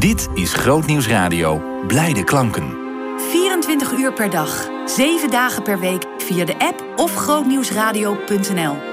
Dit is Grootnieuws Radio. Blijde klanken. 24 uur per dag, 7 dagen per week via de app of grootnieuwsradio.nl.